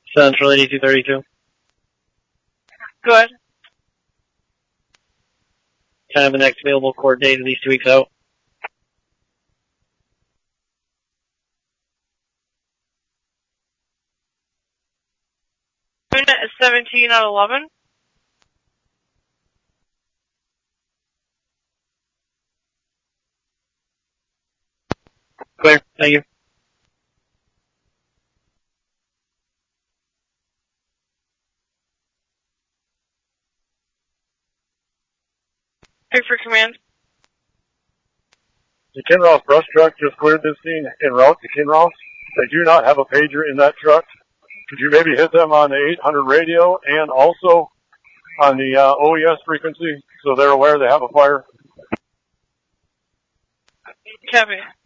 Central 8232. Go ahead. Time the next available court date, at least 2 weeks out. Unit 17 out of 11. Clear. Thank you. Pick for command. The Kinross brush truck just cleared this scene en route to Kinross. They do not have a pager in that truck. Could you maybe hit them on the 800 radio and also on the OES frequency so they're aware they have a fire? Copy.